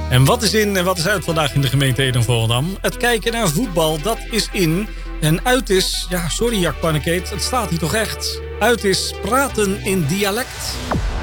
En wat is in en wat is uit vandaag in de gemeente Ede-Volendam? Het kijken naar voetbal, dat is in. En uit is, ja sorry Jack Pannekeet, het staat hier toch echt. Uit is praten in dialect.